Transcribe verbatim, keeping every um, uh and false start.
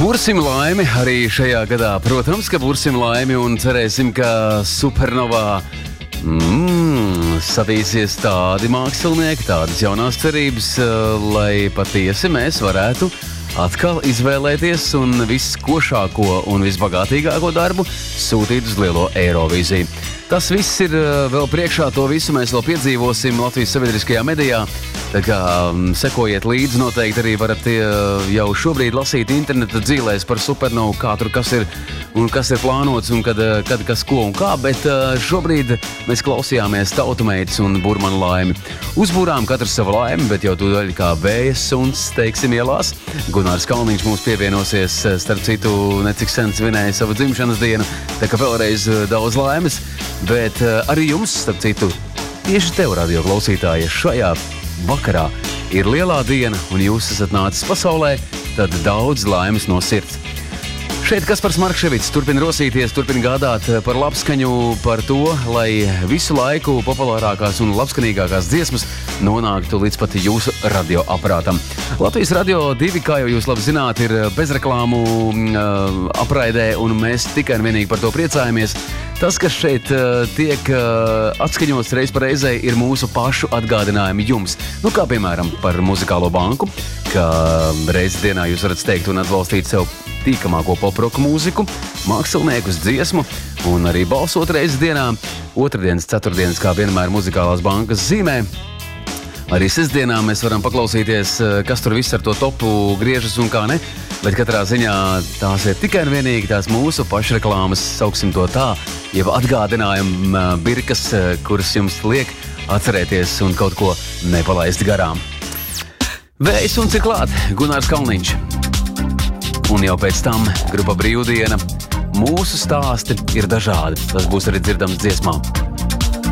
Bursim laimi arī šajā gadā. Protams, ka bursim laimi un cerēsim, ka supernovā mm, savīsies tādi mākslinieki, tādas jaunās cerības, lai patiesi mēs varētu atkal izvēlēties un viskošāko un visbagātīgāko darbu sūtīt uz lielo Eirovīziju. Tas viss ir vēl priekšā, to visu mēs vēl piedzīvosim Latvijas sabiedriskajā medijā. Tā kā sekojiet līdzi, noteikti arī varat jau šobrīd lasīt interneta dzīlēs par supernovu, kā tur kas ir un kas ir plānots un kad, kad kas ko un kā, bet šobrīd mēs klausījāmies Tautumeitas un Burmana laimi. Uzbūrām katrs savu laimi, bet jau tūdaļ kā vējas suns, teiksim, ielās. Gunārs Kalniņš mums pievienosies, starp citu, necik sen svinēja savu dzimšanas dienu, tā kā vēlreiz daudz laimes, bet arī jums, starp citu, tieši tev, radio klausītāji, šajā vakarā ir lielā diena un jūs esat nācis pasaulē, tad daudz laimes no sirds. Šeit Kaspars Markševits turpina rosīties, turpina gādāt par labskaņu, par to, lai visu laiku populārākās un labskanīgākās dziesmas nonāktu līdz pat jūsu radioaparātam. Latvijas Radio divi, kā jau jūs labi zināt, ir bezreklāmu uh, apraidē, un mēs tikai un vienīgi par to priecājamies. Tas, kas šeit uh, tiek uh, atskaņots reiz par reizei, ir mūsu pašu atgādinājumi jums. Nu, kā piemēram par muzikālo banku, ka reizes dienā jūs varat steigt un atbalstīt sev tīkamāko poproku mūziku, māksliniekus, dziesmu un arī balsot reizes dienā. Otrdienas, ceturtdienas, kā vienmēr muzikālās bankas zīmē. Arī sestdienā mēs varam paklausīties, kas tur viss ar to topu griežas un kā ne, bet katrā ziņā tās ir tikai un vienīgi tās mūsu pašreklāmas, sauksim to tā, jau atgādinājumi birkas, kuras jums liek atcerēties un kaut ko nepalaist garām. Vējs un ir klāt, Gunārs Kalniņš. Un jau pēc tam grupa Brīvdiena. Mūsu stāsti ir dažādi, tas būs arī dzirdams dziesmā.